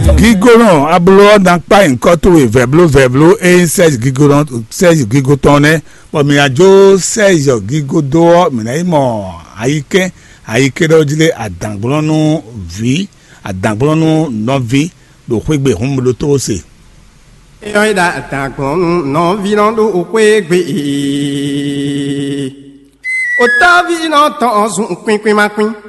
Gigoron abulo dans pas encore tout verblo et 16 gigotonne bon mi ajo 16 gigodo mi na imo ayike do jile adangbonu vi adangbonu no vi do kwegbe hum lo to se e da adangbonu no vi no do kwegbe o ta vi no to sun kwin kwin ma kwin